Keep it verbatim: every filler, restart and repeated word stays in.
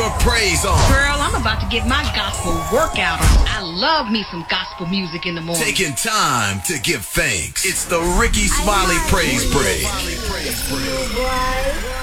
your praise on. Girl, I'm about to get my gospel workout on. I love me some gospel music in the morning. Taking time to give thanks. It's the Rickey Smiley Praise Break.